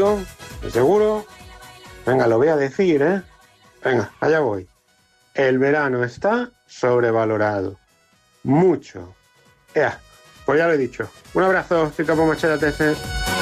digo, ¿de seguro? Venga, lo voy a decir, ¿eh? Venga, allá voy. El verano está sobrevalorado. Mucho. Ea, pues ya lo he dicho. Un abrazo, soy Capo Machete TS.